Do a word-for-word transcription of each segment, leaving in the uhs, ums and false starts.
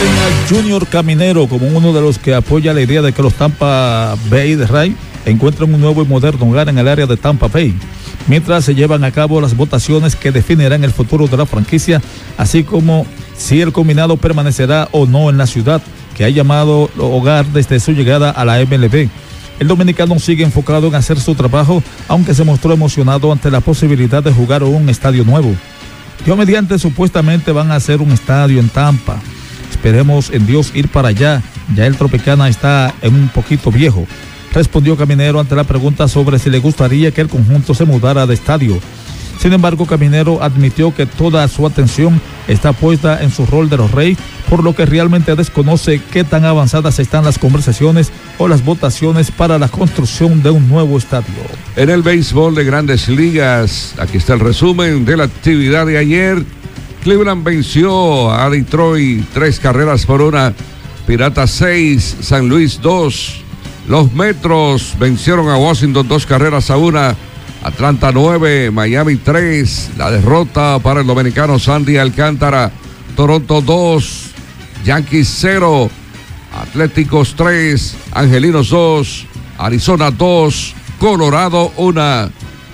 ven a Junior Caminero como uno de los que apoya la idea de que los Tampa Bay Rays encuentren un nuevo y moderno hogar en el área de Tampa Bay, mientras se llevan a cabo las votaciones que definirán el futuro de la franquicia, así como si el combinado permanecerá o no en la ciudad que ha llamado hogar desde su llegada a la M L B. El dominicano sigue enfocado en hacer su trabajo, aunque se mostró emocionado ante la posibilidad de jugar en un estadio nuevo. Dios mediante, supuestamente van a hacer un estadio en Tampa. Esperemos en Dios ir para allá. Ya el Tropicana está en un poquito viejo, respondió Caminero ante la pregunta sobre si le gustaría que el conjunto se mudara de estadio. Sin embargo, Caminero admitió que toda su atención está puesta en su rol de los Reyes, por lo que realmente desconoce qué tan avanzadas están las conversaciones o las votaciones para la construcción de un nuevo estadio. En el béisbol de Grandes Ligas, aquí está el resumen de la actividad de ayer. Cleveland venció a Detroit tres carreras por una, Piratas seis, San Luis dos. Los Metros vencieron a Washington dos carreras a una, Atlanta nueve, Miami tres. La derrota para el dominicano Sandy Alcántara. Toronto dos, Yankees cero, Atléticos tres, Angelinos dos, Arizona dos, Colorado uno.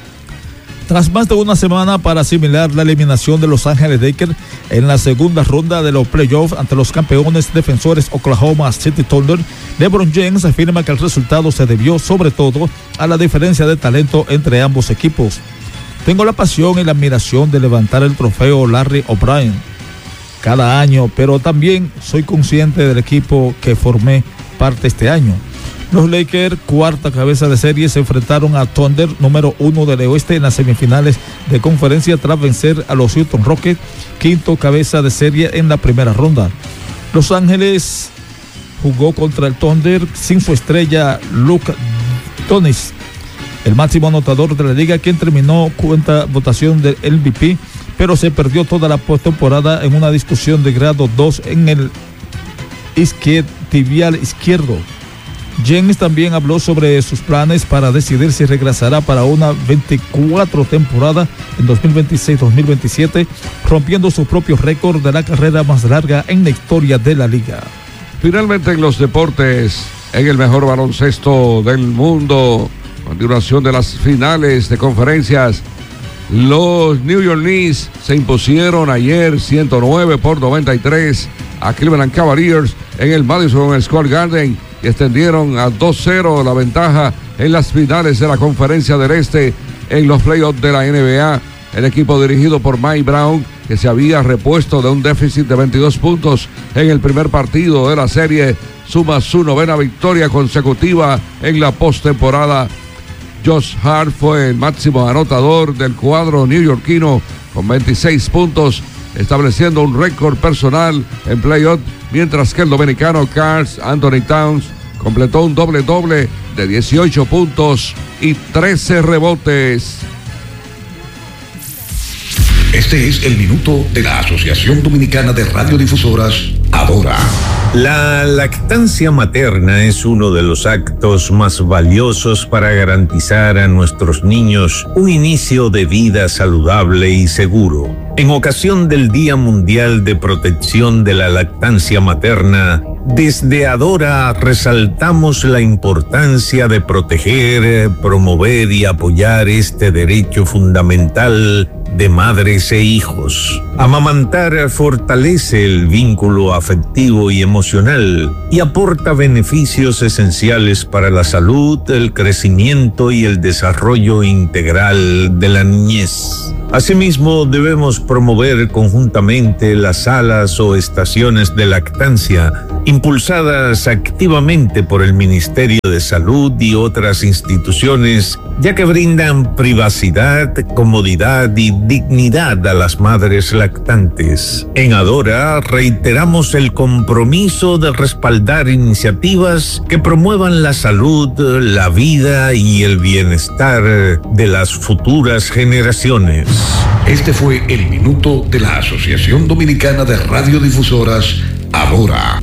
Tras más de una semana para asimilar la eliminación de Los Ángeles Lakers en la segunda ronda de los playoffs ante los campeones defensores Oklahoma City Thunder, LeBron James afirma que el resultado se debió sobre todo a la diferencia de talento entre ambos equipos. Tengo la pasión y la admiración de levantar el trofeo Larry O'Brien cada año, pero también soy consciente del equipo que formé parte este año. Los Lakers, cuarta cabeza de serie, se enfrentaron a Thunder, número uno del oeste, en las semifinales de conferencia tras vencer a los Houston Rockets, quinto cabeza de serie en la primera ronda. Los Ángeles jugó contra el Thunder sin su estrella Luka Doncic, el máximo anotador de la liga, quien terminó cuenta votación del M V P, pero se perdió toda la postemporada en una discusión de grado dos en el isquiotibial izquierdo. James también habló sobre sus planes para decidir si regresará para una veinticuatro temporada en dos mil veintiséis dos mil veintisiete, rompiendo su propio récord de la carrera más larga en la historia de la liga. Finalmente en los deportes, en el mejor baloncesto del mundo, continuación de las finales de conferencias, los New York Knicks se impusieron ayer ciento nueve por noventa y tres a Cleveland Cavaliers en el Madison Square Garden y extendieron a dos cero la ventaja en las finales de la Conferencia del Este en los playoffs de la N B A. El equipo dirigido por Mike Brown, que se había repuesto de un déficit de veintidós puntos en el primer partido de la serie, suma su novena victoria consecutiva en la postemporada. Josh Hart fue el máximo anotador del cuadro neoyorquino con veintiséis puntos, estableciendo un récord personal en playoff, mientras que el dominicano Karl Anthony Towns completó un doble-doble de dieciocho puntos y trece rebotes. Este es el minuto de la Asociación Dominicana de Radiodifusoras, Adora. La lactancia materna es uno de los actos más valiosos para garantizar a nuestros niños un inicio de vida saludable y seguro. En ocasión del Día Mundial de Protección de la Lactancia Materna, desde Adora resaltamos la importancia de proteger, promover y apoyar este derecho fundamental de madres e hijos. Amamantar fortalece el vínculo afectivo y emocional y aporta beneficios esenciales para la salud, el crecimiento y el desarrollo integral de la niñez. Asimismo, debemos promover conjuntamente las salas o estaciones de lactancia, impulsadas activamente por el Ministerio de Salud y otras instituciones, ya que brindan privacidad, comodidad y dignidad a las madres lactantes. En Adora reiteramos el compromiso de respaldar iniciativas que promuevan la salud, la vida y el bienestar de las futuras generaciones. Este fue el minuto de la Asociación Dominicana de Radiodifusoras, Adora.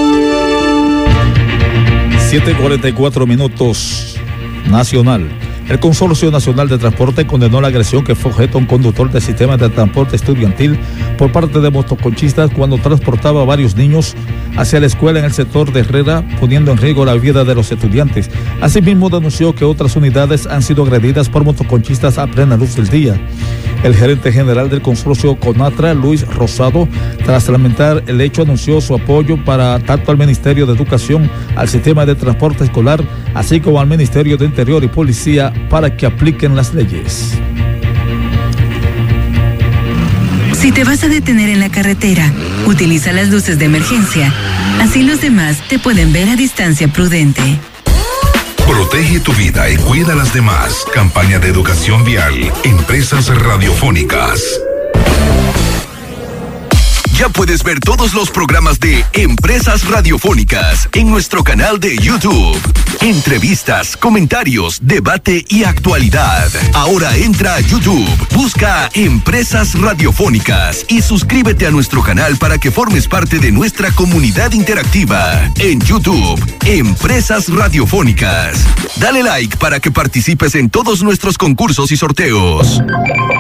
siete cuarenta y cuatro minutos, Nacional. El Consorcio Nacional de Transporte condenó la agresión que fue objeto a un conductor del sistema de transporte estudiantil por parte de motoconchistas cuando transportaba a varios niños hacia la escuela en el sector de Herrera, poniendo en riesgo la vida de los estudiantes. Asimismo, denunció que otras unidades han sido agredidas por motoconchistas a plena luz del día. El gerente general del consorcio CONATRA, Luis Rosado, tras lamentar el hecho, anunció su apoyo para tanto al Ministerio de Educación, al sistema de transporte escolar, así como al Ministerio de Interior y Policía para que apliquen las leyes. Si te vas a detener en la carretera, utiliza las luces de emergencia. Así los demás te pueden ver a distancia prudente. Protege tu vida y cuida a las demás. Campaña de educación vial. Empresas radiofónicas. Ya puedes ver todos los programas de Empresas Radiofónicas en nuestro canal de YouTube. Entrevistas, comentarios, debate y actualidad. Ahora entra a YouTube, busca Empresas Radiofónicas y suscríbete a nuestro canal para que formes parte de nuestra comunidad interactiva. En YouTube, Empresas Radiofónicas. Dale like para que participes en todos nuestros concursos y sorteos.